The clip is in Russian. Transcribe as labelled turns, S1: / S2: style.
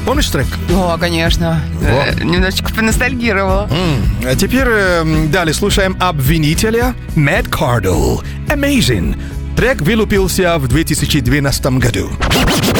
S1: Помнишь трек?
S2: О, конечно. Немножечко поностальгировала.
S1: А теперь далее слушаем «Обвинителя» Matt Cardle. Amazing. Трек вылупился в 2012 году.